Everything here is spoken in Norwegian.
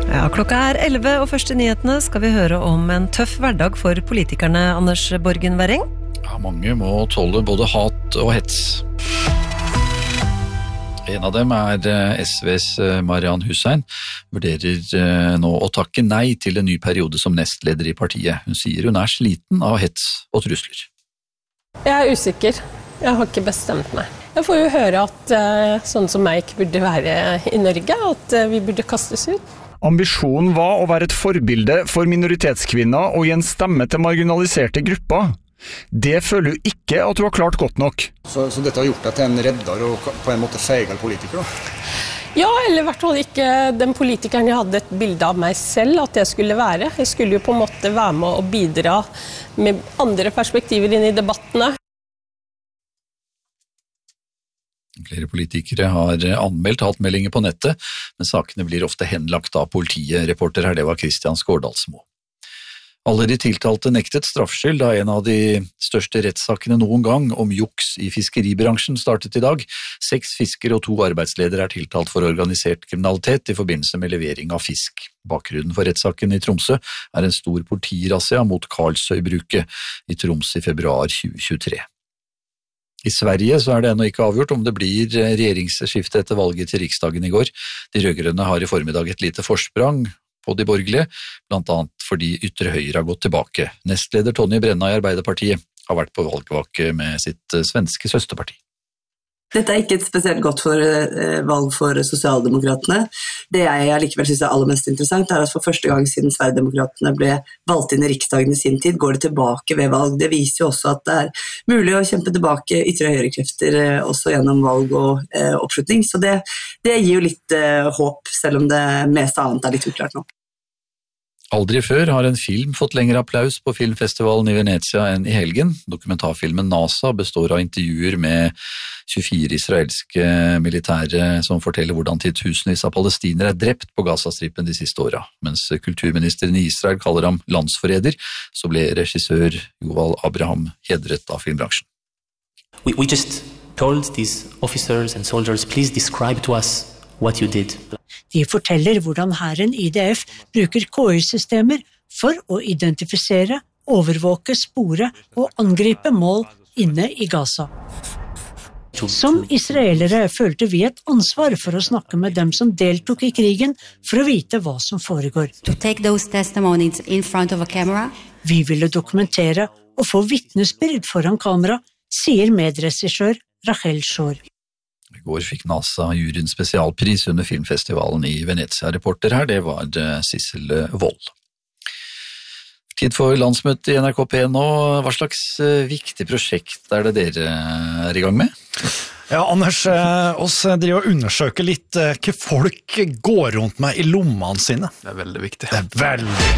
Ja, klokka 11, og første nyhetene skal vi høre om en tøff hverdag for politikerne, Anders Borgen Werring. Ja, mange må tåle både hat og hets. En av dem SVs Mariann Hussein, vurderer nå å takke nei til en ny periode som nestleder i partiet. Hun sier hun sliten av hets og trusler. Jeg usikker. Jeg har ikke bestemt meg. Jeg får jo høre at sånn som meg ikke burde være i Norge, at vi burde kastes ut. Ambisjonen var å være et forbilde for minoritetskvinner og gi en stemme til marginaliserte grupper. Det føler hun ikke at hun har klart godt nok. Så dette har gjort deg til en redder og på en måte feigal politiker da? Ja, eller i hvert fall ikke den politikeren jeg hadde et bilde av meg selv at jeg skulle være. Jeg skulle jo på en måte være med og bidra med andre perspektiver inn i debattene. Flere politikere har anmeldt hatmeldinger på nettet, men sakene blir ofte henlagt av politiet. Reporter her, det var Kristian Skårdalsmo. Alle de tiltalte nektet straffskyld da en av de største rettssakene noen gang om juks i fiskeribransjen startet i dag. 6 fiskere og 2 arbeidsledere tiltalt for organisert kriminalitet i forbindelse med levering av fisk. Bakgrunnen for rettssaken i Tromsø en stor politirazzia mot Karlsøybruket i Troms i februar 2023. I Sverige så det ennå ikke avgjort om det blir regjeringsskifte etter valget til Riksdagen i går. De rødgrønne har i formiddag et lite forsprang på de borgerlige, blant annet fordi ytre høyre har gått tilbake. Nestleder Tonje Brenna i Arbeiderpartiet har vært på valgvake med sitt svenske søsterparti. Dette ikke et spesielt godt valg for sosialdemokratene. Det jeg likevel synes aller mest interessant at for første gang siden Sverigedemokratene ble valgt inn i Riksdagen i sin tid, går det tilbake ved valg. Det viser jo også at det mulig å kjempe tilbake ytre høyrekrefter også gjennom valg og oppslutning. Så det gir jo litt håp, selv om det meste annet litt uklart nå. Aldri før har en film fått lengre applaus på filmfestivalen i Venezia enn i helgen. Dokumentarfilmen NASA består av intervjuer med 24 israelske militære som forteller hvordan titusenvis av palestinere drept på Gazastripen de siste årene. Mens kulturministeren i Israel kaller ham landsforræder, så ble regissør Yuval Abraham hedret av filmbransjen. We just told these officers and soldiers, please describe to us what you did. De forteller hvordan hæren IDF bruker KI-systemer for å identifisere, overvåke, spore og angripe mål inne i Gaza. Som israelere følte vi et ansvar for å snakke med dem som deltok i krigen for å vite hva som foregår. To take those testimonies in front of a camera. Vi ville dokumentere og få vitnesbyrd foran kamera, sier medregissør Rachel Shor. I går fikk NASA juryen spesialpris under filmfestivalen i Venezia. Reporter her, det var Sissel Wold. Tid for landsmøte i NRK P1 nå. Hva slags viktig prosjekt det dere i gang med? Ja, Anders, oss driver og undersøker litt hva folk går rundt med i lommene sine. Det veldig viktig. Det veldig